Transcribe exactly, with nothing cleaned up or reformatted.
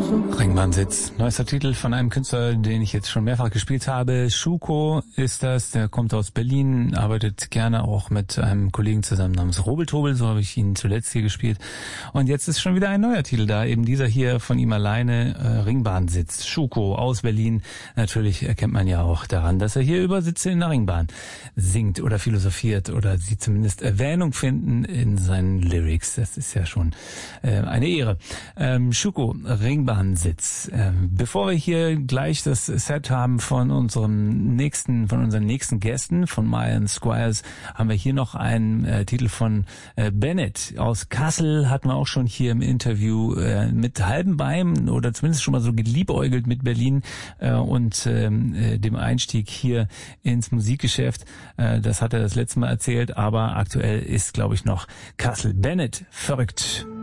Ringbandsitz. Neuester Titel von einem Künstler, den ich jetzt schon mehrfach gespielt habe. Schuko ist das, der kommt aus Berlin, arbeitet gerne auch mit einem Kollegen zusammen namens Robeltobel, so habe ich ihn zuletzt hier gespielt. Und jetzt ist schon wieder ein neuer Titel da, eben dieser hier von ihm alleine, äh, Ringbahnsitz. Schuko aus Berlin. Natürlich erkennt man ja auch daran, dass er hier über Sitze in der Ringbahn singt oder philosophiert oder sie zumindest Erwähnung finden in seinen Lyrics. Das ist ja schon äh, eine Ehre. Ähm, Schuko, Ringbahnsitz. Ähm, bevor wir hier gleich das Set haben von unserem nächsten, von unseren nächsten Gästen, von Mayan Squires, haben wir hier noch einen äh, Titel von äh, Bennett aus Kassel, hatten wir auch schon hier im Interview äh, mit halbem Bein oder zumindest schon mal so geliebäugelt mit Berlin äh, und ähm, äh, dem Einstieg hier ins Musikgeschäft. Äh, das hat er das letzte Mal erzählt, aber aktuell ist, glaube ich, noch Kassel. Bennett, verrückt.